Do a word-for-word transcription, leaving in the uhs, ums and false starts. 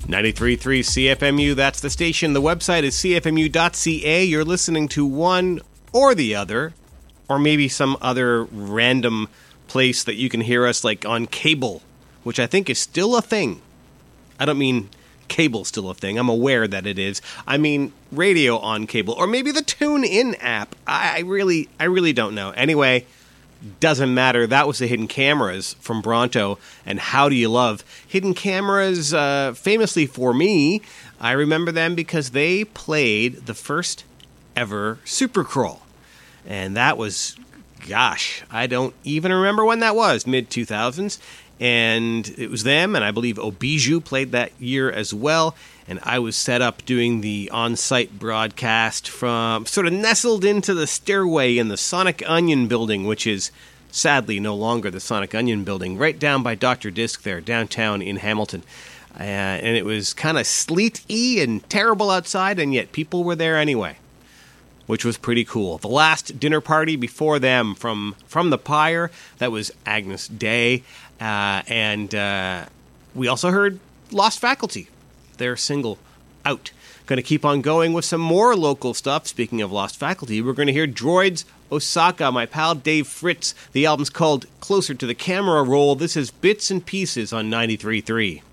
ninety-three point three C F M U, that's the station. The website is c f m u dot c a. You're listening to one or the other, or maybe some other random place that you can hear us, like on cable, which I think is still a thing. I don't mean cable's still a thing. I'm aware that it is. I mean radio on cable, or maybe the TuneIn app. I really, I really don't know. Anyway, doesn't matter. That was the Hidden Cameras from Bronto, and how do you love Hidden Cameras? Uh, famously for me, I remember them because they played the first ever Supercrawl, and that was, gosh, I don't even remember when that was, mid two thousands. And it was them, and I believe Obiju played that year as well. And I was set up doing the on-site broadcast from sort of nestled into the stairway in the Sonic Onion building, which is sadly no longer the Sonic Onion building, right down by Doctor Disc there, downtown in Hamilton. Uh, and it was kind of sleety and terrible outside, and yet people were there anyway, which was pretty cool. The last dinner party before them from, from the Pyre, that was Agnes Day. Uh, and uh, we also heard Lost Faculty, their single, Out. Going to keep on going with some more local stuff. Speaking of Lost Faculty, we're going to hear Droids Osaka, my pal Dave Fritz. The album's called Closer to the Camera Roll. This is Bits and Pieces on ninety-three point three.